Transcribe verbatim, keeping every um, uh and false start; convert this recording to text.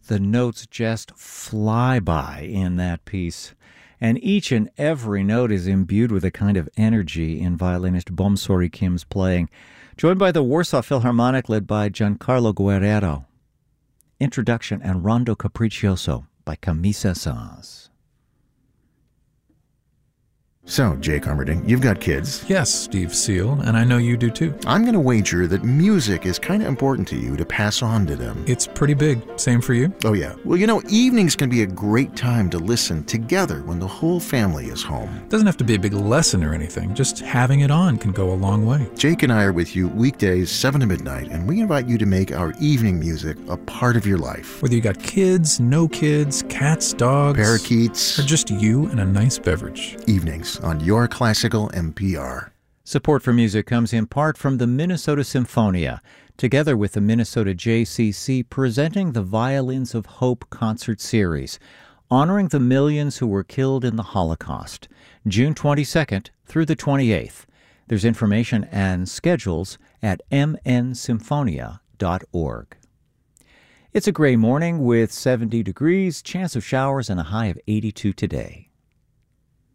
The notes just fly by in that piece. And each and every note is imbued with a kind of energy in violinist Bomsori Kim's playing, joined by the Warsaw Philharmonic led by Giancarlo Guerrero. Introduction and Rondo Capriccioso by Camille Saint-Saëns. So, Jake Humperdinck, you've got kids. Yes, Steve Seal, and I know you do too. I'm going to wager that music is kind of important to you to pass on to them. It's pretty big. Same for you? Oh, yeah. Well, you know, evenings can be a great time to listen together when the whole family is home. Doesn't have to be a big lesson or anything. Just having it on can go a long way. Jake and I are with you weekdays, seven to midnight, and we invite you to make our evening music a part of your life. Whether you got kids, no kids, cats, dogs, parakeets, or just you and a nice beverage. Evenings on Your Classical N P R. Support for music comes in part from the Minnesota Symphonia, together with the Minnesota J C C, presenting the Violins of Hope concert series, honoring the millions who were killed in the Holocaust, June twenty-second through the twenty-eighth. There's information and schedules at m n symphonia dot org. It's a gray morning with seventy degrees, chance of showers, and a high of eighty-two today.